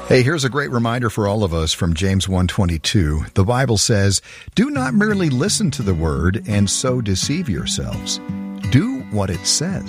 Hey, here's a great reminder for all of us from James 1:22. The Bible says, "Do not merely listen to the word and so deceive yourselves. Do what it says."